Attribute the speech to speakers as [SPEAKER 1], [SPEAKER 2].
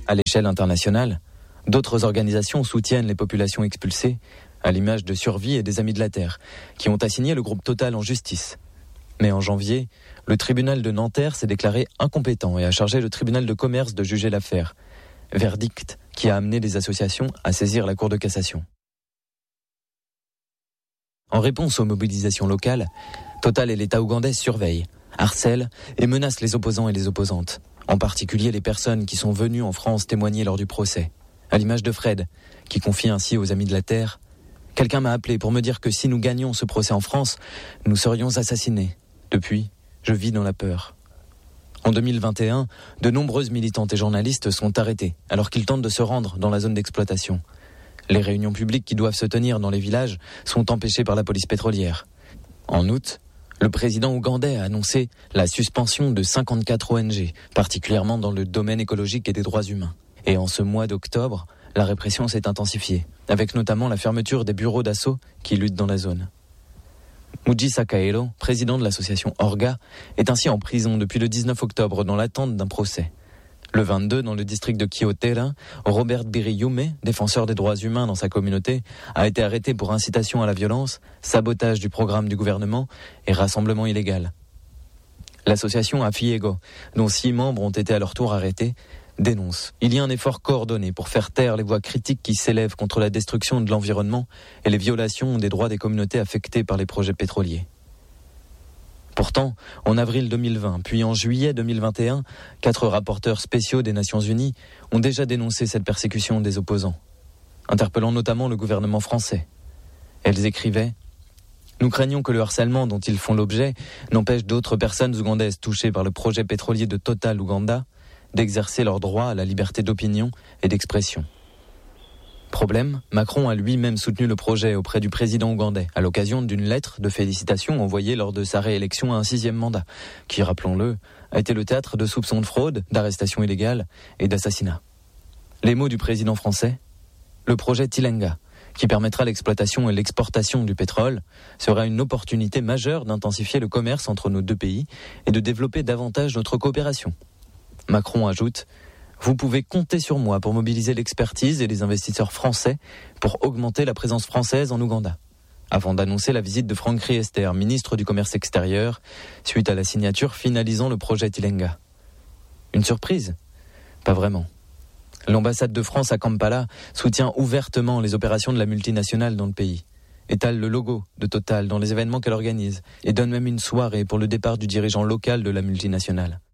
[SPEAKER 1] À l'échelle internationale, d'autres organisations soutiennent les populations expulsées, à l'image de Survie et des Amis de la Terre, qui ont assigné le groupe Total en justice. Mais en janvier, le tribunal de Nanterre s'est déclaré incompétent et a chargé le tribunal de commerce de juger l'affaire. Verdict qui a amené les associations à saisir la Cour de cassation. En réponse aux mobilisations locales, Total et l'État ougandais surveillent, harcèlent et menacent les opposants et les opposantes, en particulier les personnes qui sont venues en France témoigner lors du procès. À l'image de Fred, qui confie ainsi aux Amis de la Terre, « Quelqu'un m'a appelé pour me dire que si nous gagnions ce procès en France, nous serions assassinés. Depuis, je vis dans la peur. » En 2021, de nombreuses militantes et journalistes sont arrêtés alors qu'ils tentent de se rendre dans la zone d'exploitation. Les réunions publiques qui doivent se tenir dans les villages sont empêchées par la police pétrolière. En août, le président ougandais a annoncé la suspension de 54 ONG, particulièrement dans le domaine écologique et des droits humains. Et en ce mois d'octobre, la répression s'est intensifiée, avec notamment la fermeture des bureaux d'assaut qui luttent dans la zone. Muji Sakaelo, président de l'association Orga, est ainsi en prison depuis le 19 octobre dans l'attente d'un procès. Le 22, dans le district de Kyotera, Robert Biriyume, défenseur des droits humains dans sa communauté, a été arrêté pour incitation à la violence, sabotage du programme du gouvernement et rassemblement illégal. L'association Afiego, dont 6 membres ont été à leur tour arrêtés, dénonce. Il y a un effort coordonné pour faire taire les voix critiques qui s'élèvent contre la destruction de l'environnement et les violations des droits des communautés affectées par les projets pétroliers. Pourtant, en avril 2020, puis en juillet 2021, 4 rapporteurs spéciaux des Nations Unies ont déjà dénoncé cette persécution des opposants, interpellant notamment le gouvernement français. Elles écrivaient « Nous craignons que le harcèlement dont ils font l'objet n'empêche d'autres personnes ougandaises touchées par le projet pétrolier de Total Ouganda d'exercer leur droit à la liberté d'opinion et d'expression. » Problème, Macron a lui-même soutenu le projet auprès du président ougandais, à l'occasion d'une lettre de félicitations envoyée lors de sa réélection à un 6e mandat, qui, rappelons-le, a été le théâtre de soupçons de fraude, d'arrestations illégales et d'assassinats. Les mots du président français, le projet Tilenga, qui permettra l'exploitation et l'exportation du pétrole, sera une opportunité majeure d'intensifier le commerce entre nos deux pays et de développer davantage notre coopération. Macron ajoute « Vous pouvez compter sur moi pour mobiliser l'expertise et les investisseurs français pour augmenter la présence française en Ouganda. » Avant d'annoncer la visite de Franck Riester, ministre du Commerce extérieur, suite à la signature finalisant le projet Tilenga. Une surprise ? Pas vraiment. L'ambassade de France à Kampala soutient ouvertement les opérations de la multinationale dans le pays, étale le logo de Total dans les événements qu'elle organise et donne même une soirée pour le départ du dirigeant local de la multinationale.